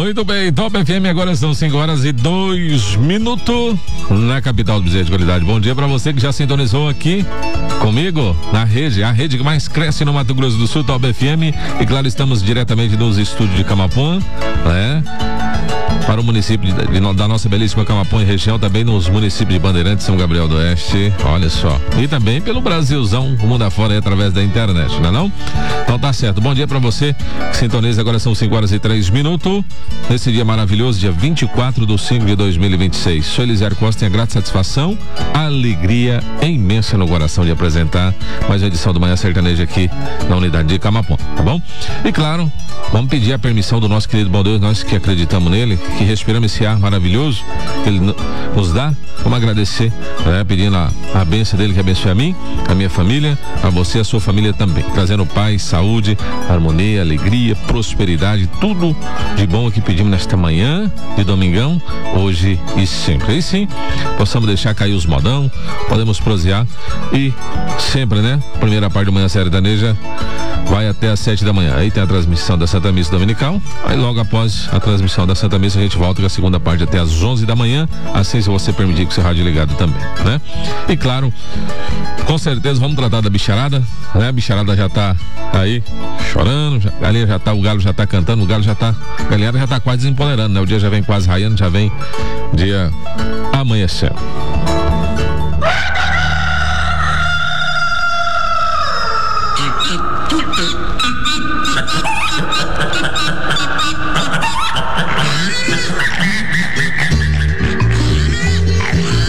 Muito bem, Top FM, agora são 5h02 na capital do Bezerra de Qualidade. Bom dia pra você que já sintonizou aqui comigo na rede, a rede que mais cresce no Mato Grosso do Sul, Top FM. E claro, estamos diretamente dos estúdios de Camapuã, né? Para o município da nossa belíssima Camapuã e região, também nos municípios de Bandeirantes, São Gabriel do Oeste, olha só. E também pelo Brasilzão, o mundo afora aí, através da internet, não é não? Então tá certo, bom dia pra você que sintoniza, agora são 5h03, nesse dia maravilhoso, dia 24/5/2026. Sou Elisiário Costa, tenho a grata satisfação, alegria imensa no coração de apresentar mais uma edição do Manhã Sertaneja aqui na unidade de Camapuã, tá bom? E claro, vamos pedir a permissão do nosso querido bom Deus, nós que acreditamos nele, que respiramos esse ar maravilhoso que ele nos dá, vamos agradecer, né? Pedindo a bênção dele, que abençoe a mim, a minha família, a você e a sua família também, trazendo paz, saúde, harmonia, alegria, prosperidade, tudo de bom que pedimos nesta manhã de domingão, hoje e sempre. E sim, possamos deixar cair os modão, podemos prosear e sempre, né? Primeira parte do Manhã Sertaneja vai até às 7 da manhã. Aí tem a transmissão da Santa Missa Dominical. Aí logo após a transmissão da Santa Missa a gente volta com a segunda parte até às 11 da manhã. Assim, se você permitir, com o seu rádio ligado também, né? E claro, com certeza vamos tratar da bicharada, né? A bicharada já tá aí chorando, a galinha já tá, o galo já tá cantando, a galinhada já tá quase desempolerando, né? O dia já vem quase raiando, já vem dia amanhecendo.